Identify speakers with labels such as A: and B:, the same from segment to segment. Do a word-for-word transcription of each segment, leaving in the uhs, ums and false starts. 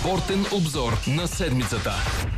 A: Спортен обзор на седмицата.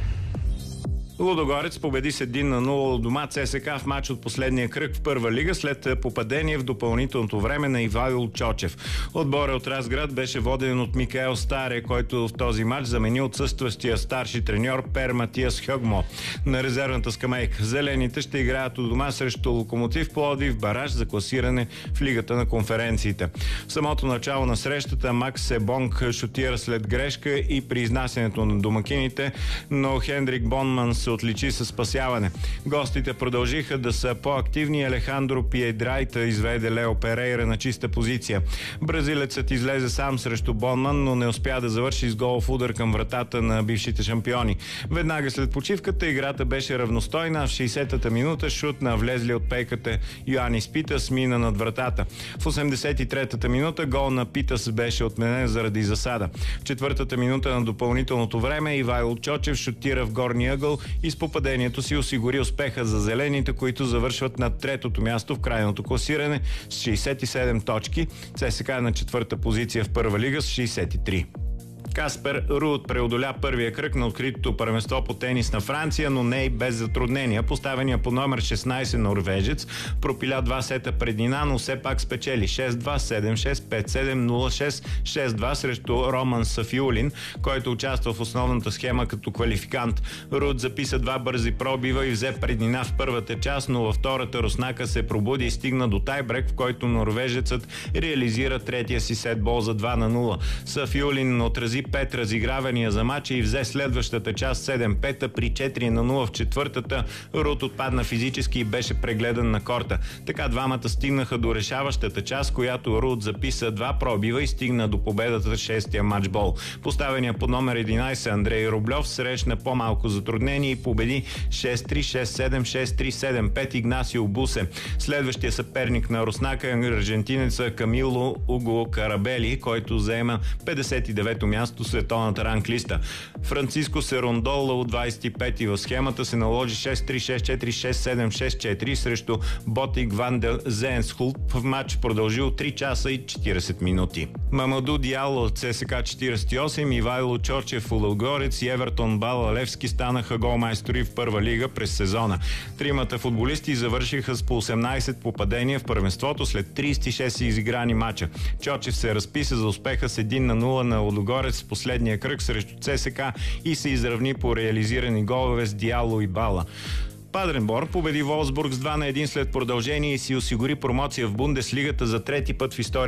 B: Лудогорец победи с един на нула у дома ЦСКА в матч от последния кръг в първа лига след попадение в допълнителното време на Ивайло Чочев. Отборът от Разград беше воден от Микаел Старе, който в този матч замени отсъстващия старши треньор Пер Матиас Хъгмо на резервната скамейка. Зелените ще играят у дома срещу Локомотив Пловдив в бараж за класиране в Лигата на конференциите. В самото начало на срещата Макс Себонг шутира след грешка и при изнасянето на домакините, но Хендрик Бонман се отличи със спасяване. Гостите продължиха да са по-активни. Алехандро Пиедрайта изведе Лео Перейра на чиста позиция. Бразилецът излезе сам срещу Бонман, но не успя да завърши с голов удар към вратата на бившите шампиони. Веднага след почивката играта беше равностойна. В шейсетата минута шут на влезли от пейката Йоанис Питас мина над вратата. В осемдесет и третата минута гол на Питас беше отменен заради засада. В четвъртата минута на допълнителното време Ивайло Чочев шутира в горния ъгъл и с попадението си осигури успеха за зелените, които завършват на третото място в крайното класиране с шейсет и седем точки. ЦСКА е на четвърта позиция в първа лига с шейсет и три. Каспер Руд преодоля първия кръг на откритото първенство по тенис на Франция, но не и без затруднения. Поставения по номер шестнайсет норвежец пропиля два сета преднина, но все пак спечели шест два, седем шест, пет седем, нула шест, шест два срещу Роман Сафиулин, който участва в основната схема като квалификант. Руд записа два бързи пробива и взе преднина в първата част, но във втората Руснака се пробуди и стигна до тайбрек, в който норвежецът реализира третия си сетбол за два на нула. Сафиулин отрази пет разигравания за мача и взе следващата част седем пет, при четири на нула в четвъртата. Руд отпадна физически и беше прегледан на корта. Така двамата стигнаха до решаващата част, която Руд записа два пробива и стигна до победата в шестия матчбол. Поставения по номер единайсет Андрей Рублев срещна по-малко затруднение и победи шест три, шест седем, шест три, седем пет Игнасио Бусе. Следващия съперник на Руснака е аржентинеца Камило Уго Карабели, който заема петдесет и девето място в световната ранглиста. Франциско Серондола от двайсет и пети в схемата се наложи шест три, шест четири, шест седем, шест четири срещу Ботик Ван де Зенсхулп в матч продължил три часа и четирийсет минути. Мамаду Диало от ЦСКА четирийсет и осем, Ивайло Чочев Лудогорец и Евертон Бала Левски станаха голмайстори в първа лига през сезона. Тримата футболисти завършиха с по осемнайсет попадения в първенството след трийсет и шест изиграни мача. Чочев се разписа за успеха с един на нула на Лудогорец в последния кръг срещу ЦСКА и се изравни по реализирани голове с Диало и Бала. Падренборн победи Волсбург с два на едно след продължение и си осигури промоция в Бундеслигата за трети път в историята